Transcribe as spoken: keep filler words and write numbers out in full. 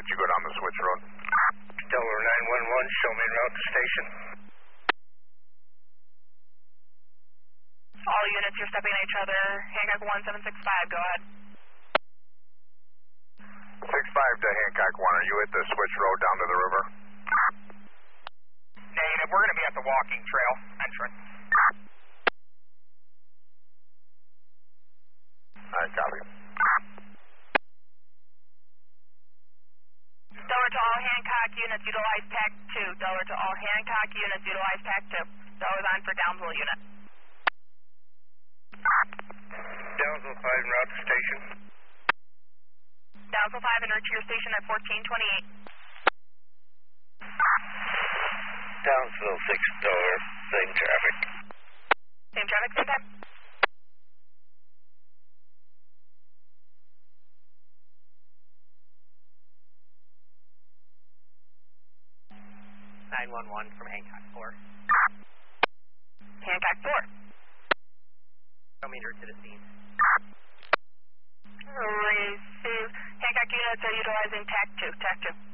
unit, you go down the switch road. Delaware nine one one, show me route to station. All units, you're stepping at each other. Hancock one seven six five, go ahead. six five to Hancock one, are you at the switch road down to the river? Negative, we're going to be at the walking trail entrance. Alright, copy. Delaware to all Hancock units, utilize T A C two. Delaware to all Hancock units, utilize T A C two. Delaware's on for Downsville unit. Downsville five, route to station. Downsville five, and reach your station at fourteen twenty-eight. Downsville six, Delaware, same traffic. Same traffic, same time. nine one one from Hancock four. Hancock four. Show me route to the scene. Receive. Hancock units are utilizing T A C two. T A C two.